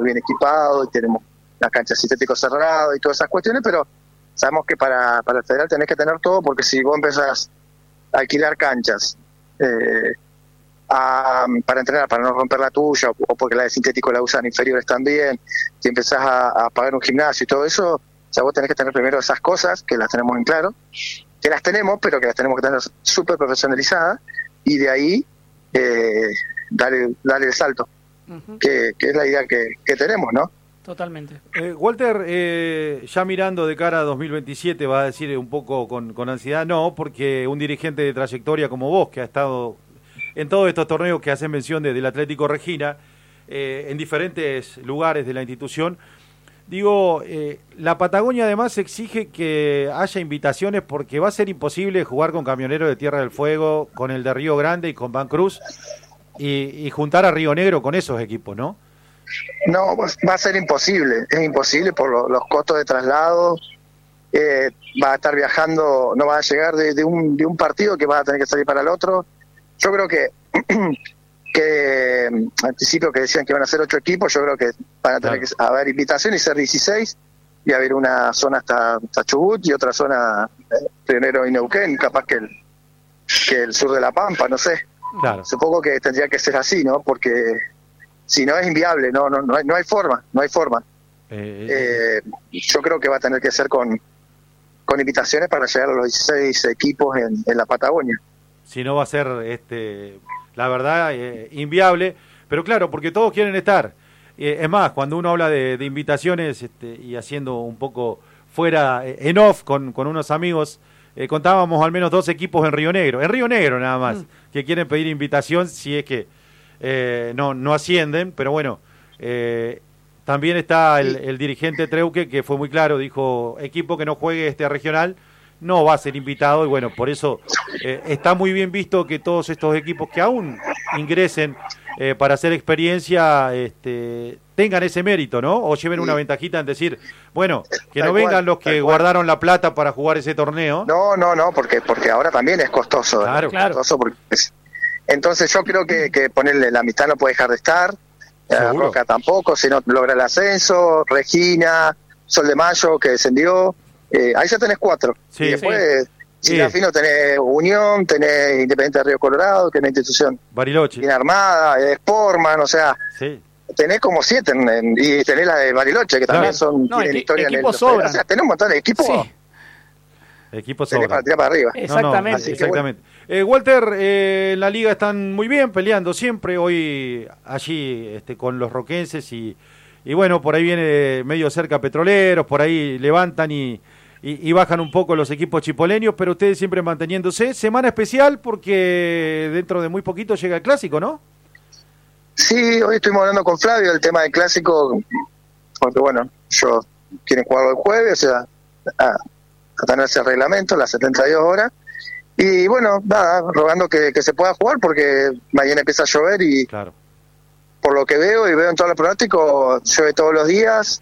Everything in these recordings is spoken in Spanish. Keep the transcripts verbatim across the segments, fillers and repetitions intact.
bien equipado y tenemos la cancha sintético cerrado y todas esas cuestiones, pero sabemos que para, para el federal tenés que tener todo, porque si vos empezás a alquilar canchas eh, a, para entrenar, para no romper la tuya, o porque la de sintético la usan inferiores también, si empezás a, a pagar un gimnasio y todo eso, o sea, vos tenés que tener primero esas cosas, que las tenemos en claro, que las tenemos, pero que las tenemos que tener súper profesionalizadas, y de ahí eh, darle, darle el salto, uh-huh. que, que es la idea que, que tenemos, ¿no? Totalmente. Eh, Walter, eh, ya mirando de cara a dos mil veintisiete, va a decir un poco con, con ansiedad, no, porque un dirigente de trayectoria como vos, que ha estado en todos estos torneos que hacen mención de, del Atlético Regina, eh, en diferentes lugares de la institución, digo, eh, la Patagonia además exige que haya invitaciones, porque va a ser imposible jugar con Camioneros de Tierra del Fuego, con el de Río Grande y con Van Cruz, y, y juntar a Río Negro con esos equipos, ¿no? No, va a ser imposible, es imposible por lo, los costos de traslado, eh, va a estar viajando, no va a llegar de, de, un, de un partido que va a tener que salir para el otro. Yo creo que, que al principio que decían que iban a ser ocho equipos, yo creo que van a tener claro. que haber invitaciones y ser dieciséis, y haber una zona hasta, hasta Chubut y otra zona eh, Pionero y Neuquén, capaz que el, que el sur de La Pampa, no sé. Claro. Supongo que tendría que ser así, ¿no? Porque si no es inviable, no no no hay, no hay forma, no hay forma. Eh, eh, yo creo que va a tener que ser con, con invitaciones para llegar a los dieciséis equipos en, en la Patagonia. Si no va a ser, este, la verdad, eh, inviable, pero claro, porque todos quieren estar. Eh, es más, cuando uno habla de, de invitaciones este, y haciendo un poco fuera, eh, en off, con, con unos amigos, eh, contábamos al menos dos equipos en Río Negro, en Río Negro nada más, mm. que quieren pedir invitación si es que Eh, no no ascienden, pero bueno, eh, también está el, el dirigente Treuque, que fue muy claro, dijo, equipo que no juegue este regional no va a ser invitado, y bueno, por eso eh, está muy bien visto que todos estos equipos que aún ingresen eh, para hacer experiencia este, tengan ese mérito, ¿no? O lleven una ventajita en decir, bueno, que no vengan los que guardaron la plata para jugar ese torneo. No, no, no, porque porque ahora también es costoso. Claro, es costoso porque es, entonces yo creo que, que ponerle la amistad no puede dejar de estar, eh, Roca tampoco, si no logra el ascenso, Regina, Sol de Mayo, que descendió, eh, ahí ya tenés cuatro. Sí, y después, sí. si sí. la fino tenés Unión, tenés Independiente de Río Colorado, que es una institución Bariloche. bien armada, eh, Sportman, o sea, sí. tenés como siete, en, en, y tenés la de Bariloche, que claro. también son, no, tienen equi- historia en el... O sea, tenés un montón de equipos... Sí. Equipos sobran. Para tirar para arriba. Exactamente. No, no, exactamente. Bueno. Eh, Walter, eh, en la liga están muy bien, peleando siempre, hoy allí este, con los roquenses y, y bueno, por ahí viene medio cerca Petroleros, por ahí levantan y, y, y bajan un poco los equipos chipoleños, pero ustedes siempre manteniéndose. Semana especial porque dentro de muy poquito llega el clásico, ¿no? Sí, hoy estuvimos hablando con Flavio del tema del clásico, porque bueno, yo quieren jugarlo el jueves, o sea... Ah, a tenerse el reglamento, las setenta y dos horas, y bueno, nada, rogando que, que se pueda jugar, porque mañana empieza a llover y claro. por lo que veo y veo en todo el pronóstico, llueve todos los días,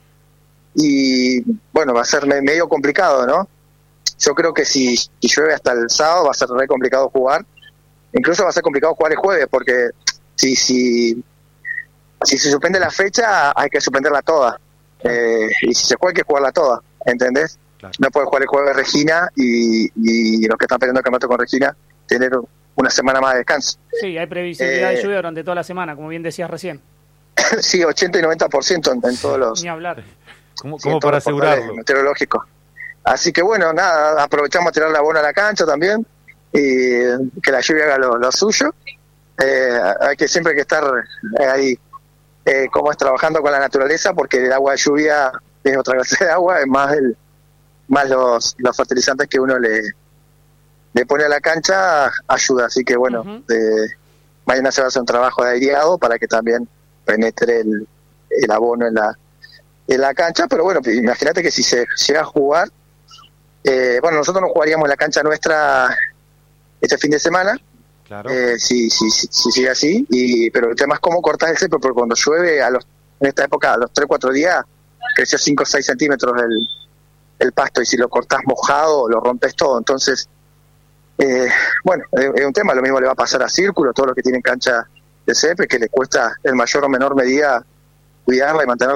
y bueno, va a ser medio complicado, ¿no? Yo creo que si, si llueve hasta el sábado va a ser re complicado jugar, incluso va a ser complicado jugar el jueves, porque si, si, si se suspende la fecha, hay que suspenderla toda, eh, y si se juega hay que jugarla toda, ¿entendés? Claro. No puede jugar el jueves Regina y, y los que están peleando el campeonato con Regina tener una semana más de descanso. Sí, hay previsibilidad eh, de lluvia durante toda la semana, como bien decías recién. Sí, ochenta y noventa por ciento en, en todos los... Ni hablar. ¿Cómo, sí, cómo para asegurarlo? Meteorológicos. Así que bueno, nada, aprovechamos a tirar la bola a la cancha también y que la lluvia haga lo, lo suyo. Eh, hay que siempre hay que estar ahí, eh, como es, trabajando con la naturaleza, porque el agua de lluvia es otra clase de agua, es más el más los, los fertilizantes que uno le, le pone a la cancha ayuda, así que bueno, uh-huh. de, mañana se va a hacer un trabajo de aireado para que también penetre el, el abono en la en la cancha, pero bueno, imagínate que si se llega a jugar, eh, bueno, nosotros no jugaríamos en la cancha nuestra este fin de semana, claro. eh, si, si, si, si sigue así, y pero el tema es cómo cortás el césped, porque cuando llueve a los en esta época, a los tres o cuatro días, creció cinco o seis centímetros el el pasto, y si lo cortás mojado lo rompes todo, entonces eh, bueno, es, es un tema. Lo mismo le va a pasar a Círculo, todos los que tienen cancha de césped, que les cuesta en mayor o menor medida cuidarla y mantenerla